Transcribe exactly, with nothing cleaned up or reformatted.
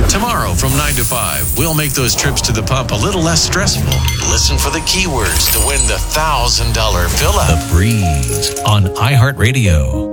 Tomorrow from nine to five, we'll make those trips to the pump a little less stressful. Listen for the keywords to win the one thousand dollars fill-up. The Breeze on iHeartRadio.